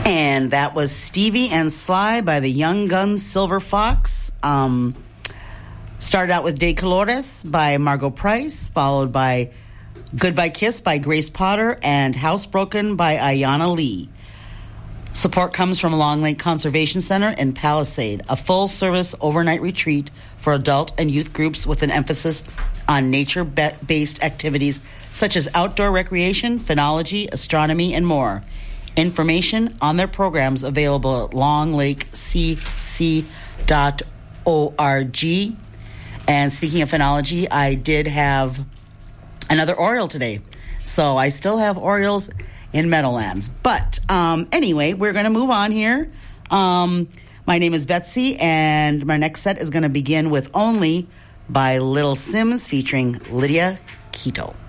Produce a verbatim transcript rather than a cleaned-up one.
And that was Stevie and Sly by the Young Guns Silver Fox. Um, started out with De Colores by Margot Price, followed by Goodbye Kiss by Grace Potter, and Housebroken by Ayanna Lee. Support comes from Long Lake Conservation Center in Palisade, a full-service overnight retreat for adult and youth groups with an emphasis on nature-based activities such as outdoor recreation, phenology, astronomy, and more. Information on their programs available at long lake c c dot org. And speaking of phenology, I did have another Oriole today. So I still have Orioles in Meadowlands. But um, anyway, we're going to move on here. Um, my name is Betsy, and my next set is going to begin with Only by Little Sims featuring Lydia Quito.